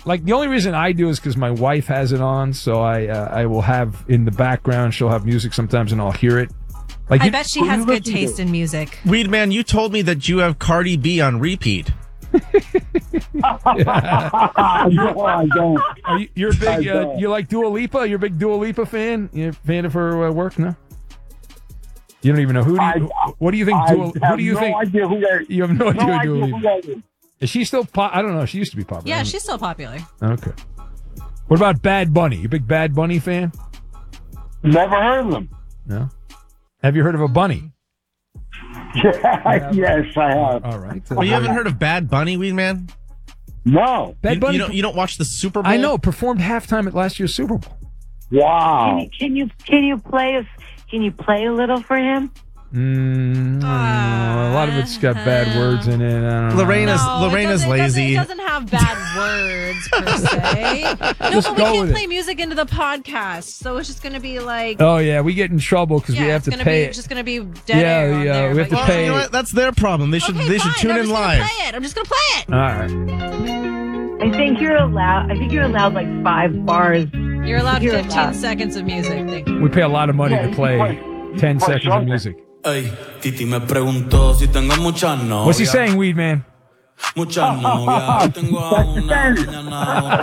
Like, the only reason I do is because my wife has it on, so I will have in the background, she'll have music sometimes, and I'll hear it. Like, I bet she has good taste in music. Weed Man, you told me that you have Cardi B on repeat. No, I don't. You're a big, you like Dua Lipa? You're a big Dua Lipa fan? You're a fan of her work? No? You don't even know what do you think? Who do you think? Idea who that is. You have no idea who Dua who Lipa that is. is she still I don't know. She used to be popular. Yeah, she's still popular. Okay. What about Bad Bunny? You a big Bad Bunny fan? Never heard of them. No. Have you heard of a bunny? Yeah, yes, I have. All right. Well, you haven't heard of Bad Bunny, Weed Man? No. Bad Bunny. You don't watch the Super Bowl? I know. Performed halftime at last year's Super Bowl. Wow. Can you play a little for him? A lot of it's got bad words in it. I don't know. Lorena's lazy. It doesn't have bad words per se. No, Just but we go can't with play it. music into the podcast, so it's just going to be like. Oh yeah, we get in trouble because we have to pay It's it. just going to be dead air on there, we have to but pay. You know what? That's their problem. They should tune in live. I'm just going to play it. All right. I think you're allowed like 5 bars. You're allowed You're 15 allowed. seconds of music. Thank you. We pay a lot of money to play 10 seconds of music. Ey, Titi me preguntó si tengo muchas novias. What's he saying, Weed Man? Muchas novias. Tengo a una, mañana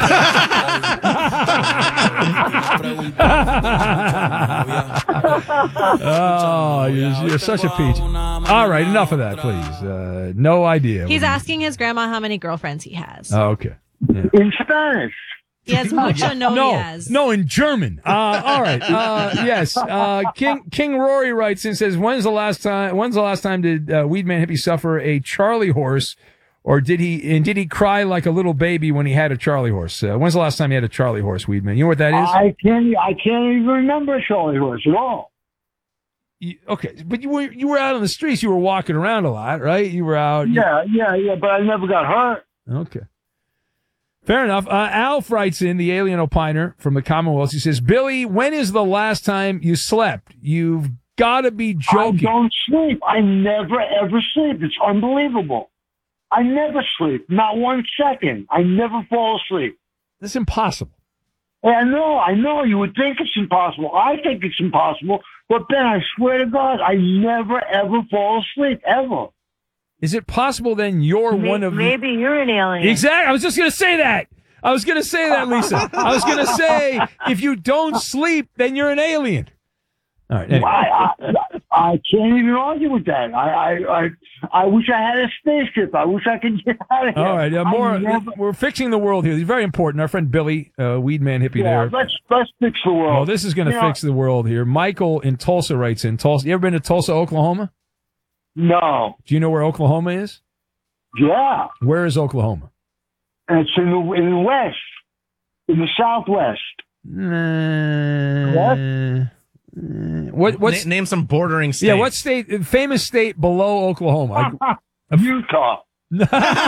Oh, you're such a peach. All right, enough of that, please. No idea. He's asking his grandma how many girlfriends he has. Oh, okay. Yeah. In Spanish. He has mucho novias. No, in German. All right. Yes. King Rory writes and says, When's the last time did Weedman Hippie suffer a Charlie horse, or did he cry like a little baby when he had a Charlie horse? When's the last time he had a Charlie horse, Weedman? You know what that is? I can't even remember a Charlie horse at all. Okay, but you were out on the streets. You were walking around a lot, right? You were out. Yeah, but I never got hurt. Okay. Fair enough. Alf writes in, the alien opiner from the Commonwealth. He says, Billy, when is the last time you slept? You've got to be joking. I don't sleep. I never, ever sleep. It's unbelievable. I never sleep. Not 1 second. I never fall asleep. That's impossible. Yeah, I know. You would think it's impossible. I think it's impossible. But Ben, I swear to God, I never, ever fall asleep, ever. Is it possible then you're one of Maybe you're an alien. Exactly. I was just going to say that. Lisa. I was going to say, if you don't sleep, then you're an alien. All right. Anyway. I can't even argue with that. I wish I had a spaceship. I wish I could get out of here. All right. We're fixing the world here. It's very important. Our friend Billy, Weedman Hippie there. Let's fix the world. Oh, this is going to fix the world here. Michael in Tulsa writes in. Tulsa. You ever been to Tulsa, Oklahoma? No. Do you know where Oklahoma is? Yeah. Where is Oklahoma? It's in the west, in the southwest. What's name some bordering states? Yeah, what state? Famous state below Oklahoma? Utah. Am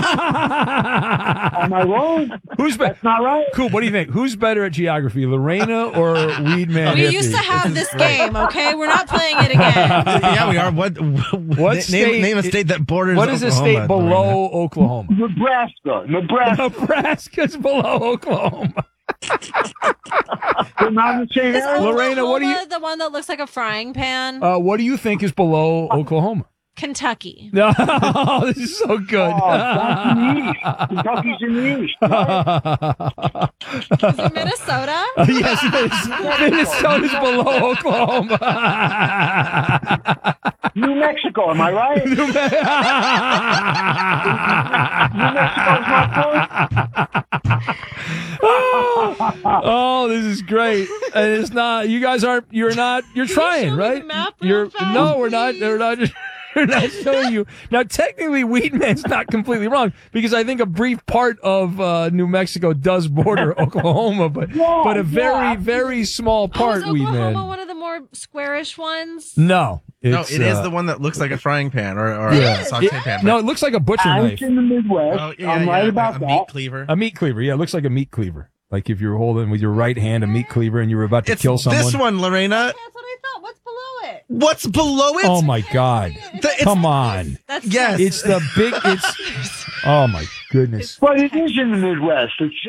I wrong? That's not right. Cool. What do you think? Who's better at geography, Lorena or Weedman? We used to have this game, okay? We're not playing it again. Yeah, we are. What state? Name a state that borders. What is a state below Oklahoma? Nebraska. Nebraska's below Oklahoma. Lorena, what do you? The one that looks like a frying pan. What do you think is below Oklahoma? Kentucky. No, this is so good. Kentucky's in the east. Is it Minnesota? Yes, it is. Minnesota's below Oklahoma. New Mexico, am I right? New Mexico's not close. Oh, this is great. And it's not. You guys aren't. You're not. You're trying, right? No, we're not. They're not. They're not showing you. Now, technically, Weedman's not completely wrong because I think a brief part of New Mexico does border Oklahoma, but a very, very small part, is Oklahoma Weedman. one of the more squarish ones? No. It is the one that looks like a frying pan or a saute pan. No, it looks like a butcher knife. It's in the Midwest. I'm right about that. Meat cleaver. A meat cleaver. Yeah, it looks like a meat cleaver. Like if you're holding with your right hand a meat cleaver and you were about to kill someone. This one, Lorena. That's what I thought. What's below it? What's below it? Oh my God! Come on! Yes, it's the big. It's. Oh my goodness! But it is in the Midwest.